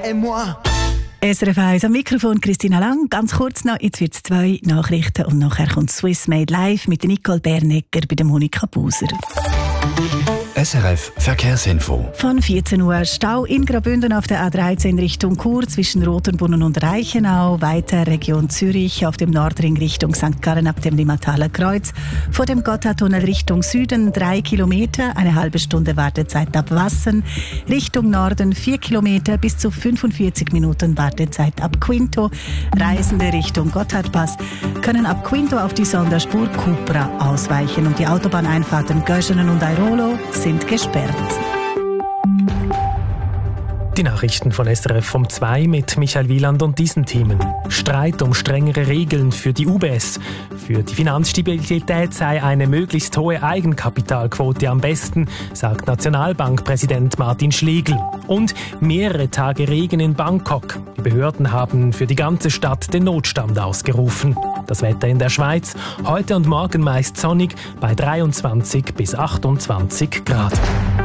et moi. SRF 1 am Mikrofon Christina Lang. Ganz kurz noch, jetzt wird es 2 Nachrichten und nachher kommt Swiss Made Live mit Nicole Bernegger bei der Monika Buser. SRF Verkehrsinfo. Von 14 Uhr Stau in Graubünden auf der A13 Richtung Chur zwischen Rothenbunnen und Reichenau, weiter Region Zürich auf dem Nordring Richtung St. Gallen ab dem Limataler Kreuz, vor dem Gotthardtunnel Richtung Süden 3 Kilometer, eine halbe Stunde Wartezeit ab Wassen, Richtung Norden 4 Kilometer bis zu 45 Minuten Wartezeit ab Quinto, Reisende Richtung Gotthardpass können ab Quinto auf die Sonderspur Cupra ausweichen und die Autobahneinfahrten Göschenen und Airolo sind gesperrt. Die Nachrichten von SRF um 2 mit Michael Wieland und diesen Themen. Streit um strengere Regeln für die UBS. Für die Finanzstabilität sei eine möglichst hohe Eigenkapitalquote am besten, sagt Nationalbankpräsident Martin Schlegel. Und mehrere Tage Regen in Bangkok. Die Behörden haben für die ganze Stadt den Notstand ausgerufen. Das Wetter in der Schweiz, heute und morgen meist sonnig bei 23 bis 28 Grad.